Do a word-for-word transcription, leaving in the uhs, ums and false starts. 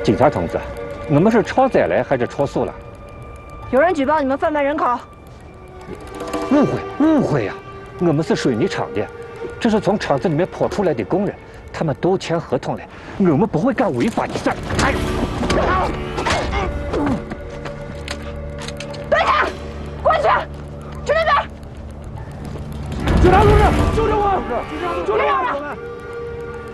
警察同志，我们是超载了还是超速了？ 有人举报你们贩卖人口。 误会，误会呀！我们是水泥厂的，这是从厂子里面跑出来的工人，他们都签合同了，我们不会干违法的事儿。哎， 对他，过去，去那边。 警察同志，救救我！救救我！